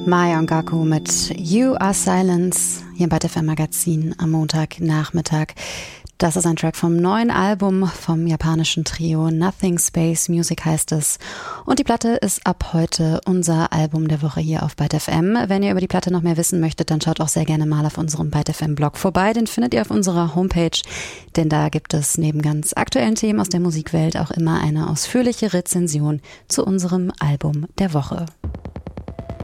Maya Ongaku mit You Are Silence hier bei FM Magazin am Montagnachmittag. Das ist ein Track vom neuen Album vom japanischen Trio Nothing Space Music heißt es. Und die Platte ist ab heute unser Album der Woche hier auf Byte FM. Wenn ihr über die Platte noch mehr wissen möchtet, dann schaut auch sehr gerne mal auf unserem Byte FM Blog vorbei. Den findet ihr auf unserer Homepage, denn da gibt es neben ganz aktuellen Themen aus der Musikwelt auch immer eine ausführliche Rezension zu unserem Album der Woche.